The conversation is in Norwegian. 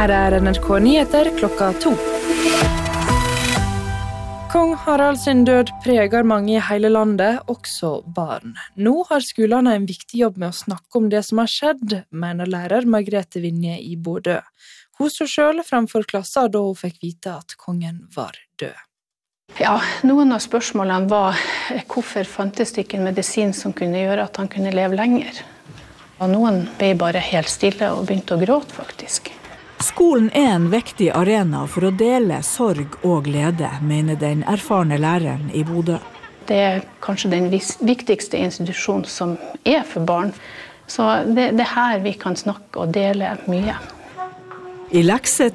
Her NRK Nyheter klokka 2. Kong Harald sin død preger mange i hele landet, også barn. Nå har skolene en viktig jobb med å snakke om det som har skjedd, mener lærer Margrethe Vinje i Bodø. Hun så selv framfor klassen da hun fikk vite at kongen var død. Ja, noen av spørsmålene var hvorfor fantes det ikke en medisin som kunne gjøre at han kunne leve lenger. Og noen ble bare helt stille og begynte å gråte faktisk. Skolen en viktig arena for å dele sorg og glede, mener den erfarne læreren i Bodø. Det kanskje den viktigste institusjonen som for barn. Så det her vi kan snakke og dele mye. I lekse